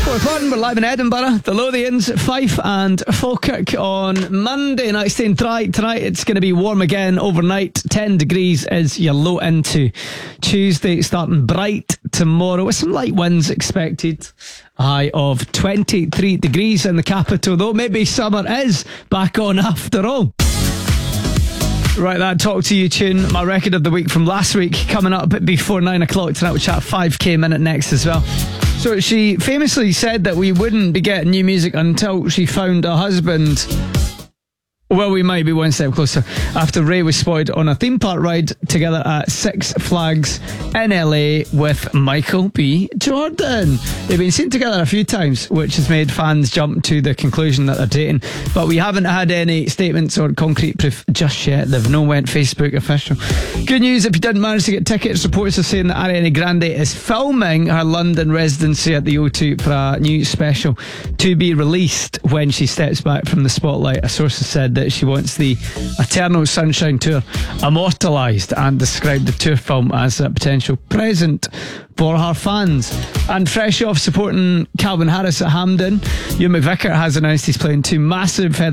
4:01, we're live in Edinburgh, the Lothians, Fife and Falkirk on Monday night. Staying dry tonight, it's going to be warm again overnight. 10 degrees is your low into Tuesday, starting bright tomorrow with some light winds expected. High of 23 degrees in the capital, though maybe summer is back on after all. Right, that Talk To You tune, my record of the week from last week, coming up before 9 o'clock tonight. We'll chat 5k minute next as well. So she famously said that we wouldn't be getting new music until she found a husband. Well, we might be one step closer after Ray was spotted on a theme park ride together at Six Flags in LA with Michael B. Jordan. They've been seen together a few times, which has made fans jump to the conclusion that they're dating. But we haven't had any statements or concrete proof just yet. They've no went Facebook official. Good news if you didn't manage to get tickets. Reports are saying that Ariana Grande is filming her London residency at the O2 for a new special to be released when she steps back from the spotlight. A source has said that she wants the Eternal Sunshine Tour immortalised and described the tour film as a potential present for her fans. And fresh off supporting Calvin Harris at Hampden, Ewan McVicker has announced he's playing two massive